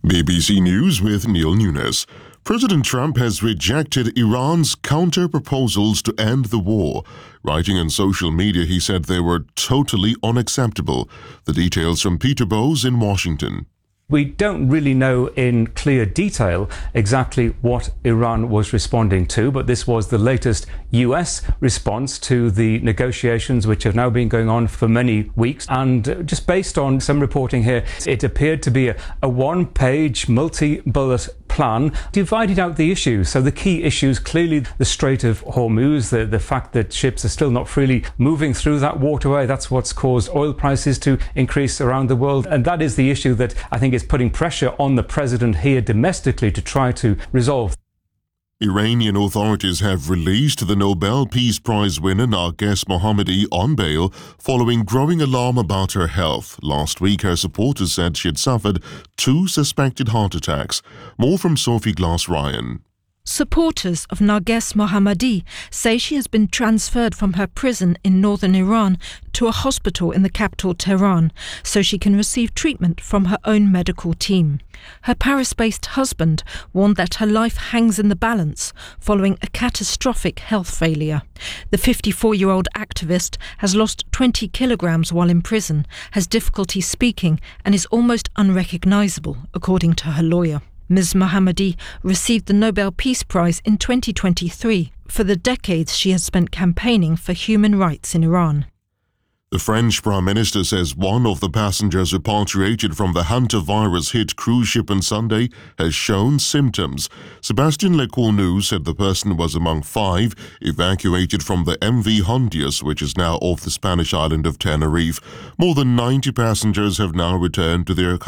BBC News with Neil Nunes. President Trump has rejected Iran's counter-proposals to end the war. Writing on social media, he said they were totally unacceptable. The details from Peter Bowes in Washington. We don't really know in clear detail exactly what Iran was responding to, but this was the latest US response to the negotiations which have now been going on for many weeks. And just based on some reporting here, it appeared to be a one-page, multi-bullet plan divided out the issues. So the key issues, clearly the Strait of Hormuz, the fact that ships are still not freely moving through that waterway. That's what's caused oil prices to increase around the world. And that is the issue that I think is putting pressure on the president here domestically to try to resolve. Iranian authorities have released the Nobel Peace Prize winner Narges Mohammadi on bail following growing alarm about her health. Last week, her supporters said she had suffered 2 suspected heart attacks. More from Sophie Glass-Ryan. Supporters of Narges Mohammadi say she has been transferred from her prison in northern Iran to a hospital in the capital Tehran so she can receive treatment from her own medical team. Her Paris-based husband warned that her life hangs in the balance following a catastrophic health failure. The 54-year-old activist has lost 20 kilograms while in prison, has difficulty speaking and is almost unrecognizable, according to her lawyer. Ms. Mohammadi received the Nobel Peace Prize in 2023 for the decades she has spent campaigning for human rights in Iran. The French Prime Minister says one of the passengers repatriated from the hantavirus-hit cruise ship on Sunday has shown symptoms. Sébastien Lecornu said the person was among 5 evacuated from the MV Hondius, which is now off the Spanish island of Tenerife. More than 90 passengers have now returned to their